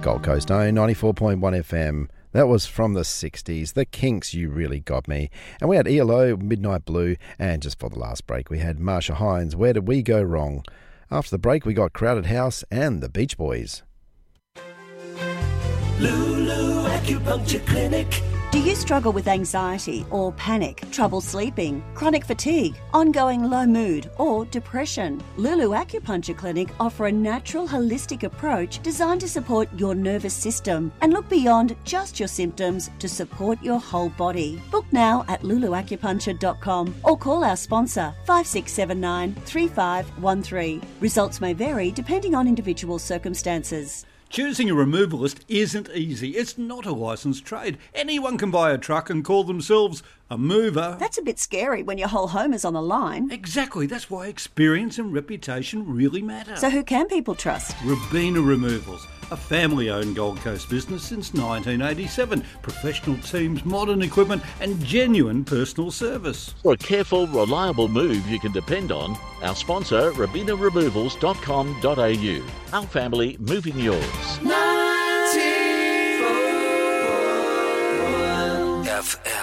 Gold Coast own 94.1 FM. That was from the 60s. The Kinks, You Really Got Me. And we had ELO, Midnight Blue. And just for the last break, we had Marsha Hines, Where Did We Go Wrong? After the break, we got Crowded House and the Beach Boys. Lulu Acupuncture Clinic. Do you struggle with anxiety or panic, trouble sleeping, chronic fatigue, ongoing low mood or depression? Lulu Acupuncture Clinic offer a natural holistic approach designed to support your nervous system and look beyond just your symptoms to support your whole body. Book now at luluacupuncture.com or call our sponsor 5679 3513. Results may vary depending on individual circumstances. Choosing a removalist isn't easy. It's not a licensed trade. Anyone can buy a truck and call themselves a mover. That's a bit scary when your whole home is on the line. Exactly. That's why experience and reputation really matter. So who can people trust? Robina Removals, a family-owned Gold Coast business since 1987. Professional teams, modern equipment and genuine personal service. For a careful, reliable move you can depend on, our sponsor, robinaremovals.com.au. Our family moving yours. 94.1 FM.